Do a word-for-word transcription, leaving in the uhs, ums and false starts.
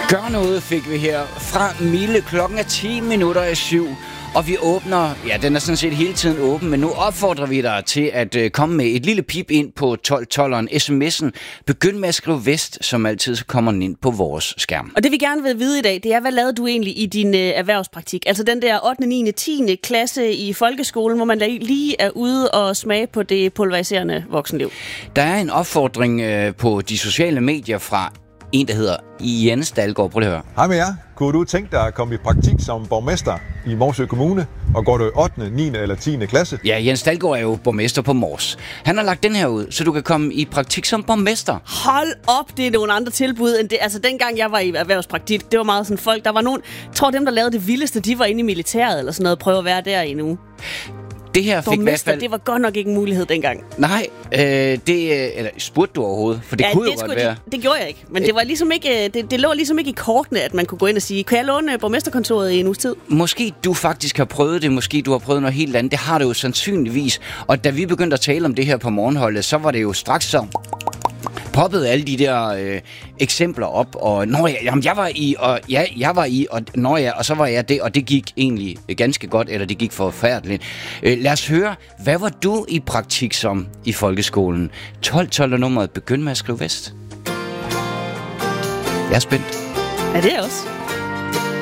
Gør noget fik vi her fra Mille. Klokken er ti minutter i syv, og vi åbner, ja, den er sådan set hele tiden åben, men nu opfordrer vi dig til at øh, komme med et lille pip ind på tolv tolveren, sms'en. Begynd med at skrive vest, som altid, så kommer den ind på vores skærm. Og det vi gerne vil vide i dag, det er, hvad lavede du egentlig i din øh, erhvervspraktik? Altså den der ottende, niende, tiende klasse i folkeskolen, hvor man lige er ude og smage på det pulveriserende voksenliv. Der er en opfordring øh, på de sociale medier fra en, der hedder Jens Dalgaard. Prøv at høre. Hej med jer. Kunne du tænke dig at komme i praktik som borgmester i Morsø Kommune, og går du i ottende, niende eller tiende klasse? Ja, Jens Dalgaard er jo borgmester på Mors. Han har lagt den her ud, så du kan komme i praktik som borgmester. Hold op, det er nogle andre tilbud end det. Altså dengang jeg var i erhvervspraktik, det var meget sådan folk, der var nogen, jeg tror dem, der lavede det vildeste, de var inde i militæret eller sådan noget, prøve at være der i en uge. Det her fik i hvert fald... det var godt nok ikke en mulighed dengang. Nej, øh, det... Eller spurgte du overhovedet? For det ja, kunne det jo godt det, være. Det gjorde jeg ikke. Men det var ligesom ikke... Det, det lå ligesom ikke i kortene, at man kunne gå ind og sige, kan jeg låne borgmesterkontoret i en uges tid? Måske du faktisk har prøvet det. Måske du har prøvet noget helt andet. Det har du jo sandsynligvis. Og da vi begyndte at tale om det her på morgenholdet, så var det jo straks så... poppede alle de der øh, eksempler op, og når jeg, jamen, jeg var i, og ja, jeg var i, og når jeg, og så var jeg det, og det gik egentlig ganske godt, eller det gik forfærdeligt. Øh, lad os høre, hvad var du i praktik som i folkeskolen? tolv tolv nummeret, begynd med at skrive vest. Jeg er spændt. Ja, det er også.